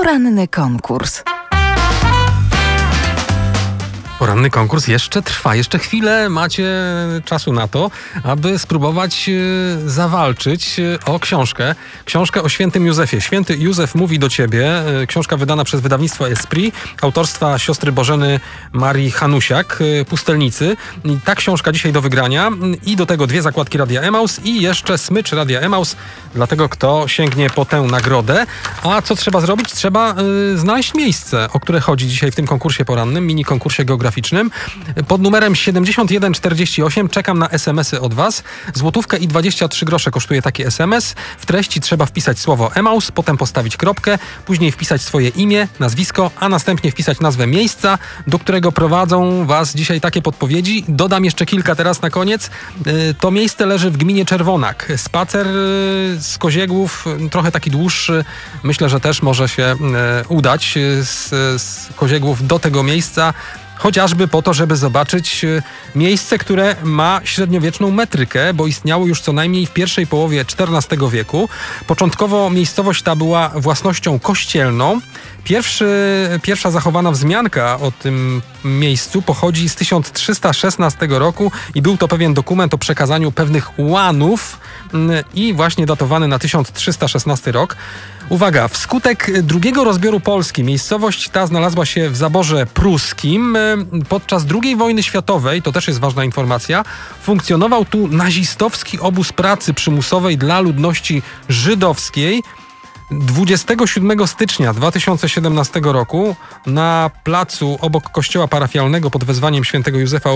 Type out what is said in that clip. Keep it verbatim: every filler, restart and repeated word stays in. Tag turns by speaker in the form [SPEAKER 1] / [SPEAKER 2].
[SPEAKER 1] Poranny konkurs.
[SPEAKER 2] Poranny konkurs jeszcze trwa. Jeszcze chwilę macie czasu na to, aby spróbować zawalczyć o książkę. Książkę o świętym Józefie. Święty Józef mówi do ciebie. Książka wydana przez wydawnictwo Esprit, autorstwa siostry Bożeny Marii Hanusiak, Pustelnicy. I ta książka dzisiaj do wygrania. I do tego dwie zakładki Radia Emaus i jeszcze smycz Radia Emaus dla tego, kto sięgnie po tę nagrodę. A co trzeba zrobić? Trzeba y, znaleźć miejsce, o które chodzi dzisiaj w tym konkursie porannym, mini konkursie geograficznym. Pod numerem siedemdziesiąt jeden czterdzieści osiem czekam na es em esy od was. Złotówkę i dwadzieścia trzy grosze kosztuje taki es em es. W treści trzeba wpisać słowo Emaus, potem postawić kropkę, później wpisać swoje imię, nazwisko, a następnie wpisać nazwę miejsca, do którego prowadzą was dzisiaj takie podpowiedzi. Dodam jeszcze kilka teraz na koniec. To miejsce leży w gminie Czerwonak. Spacer z Koziegłów, trochę taki dłuższy, myślę, że też może się udać z, z Koziegłów do tego miejsca. Chociażby po to, żeby zobaczyć miejsce, które ma średniowieczną metrykę, bo istniało już co najmniej w pierwszej połowie czternastego wieku. Początkowo miejscowość ta była własnością kościelną. Pierwszy, pierwsza zachowana wzmianka o tym miejscu pochodzi z tysiąc trzysta szesnastego roku i był to pewien dokument o przekazaniu pewnych łanów i właśnie datowany na tysiąc trzysta szesnasty rok. Uwaga, wskutek drugiego rozbioru Polski miejscowość ta znalazła się w zaborze pruskim. Podczas drugiej wojny światowej, to też jest ważna informacja, funkcjonował tu nazistowski obóz pracy przymusowej dla ludności żydowskiej. dwudziestego siódmego stycznia dwa tysiące siedemnastego roku na placu obok kościoła parafialnego pod wezwaniem świętego Józefa